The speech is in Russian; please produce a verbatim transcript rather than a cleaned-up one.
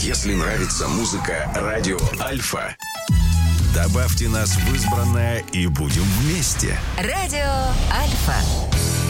Если нравится музыка «Радио Альфа», добавьте нас в избранное и будем вместе. Радио Альфа.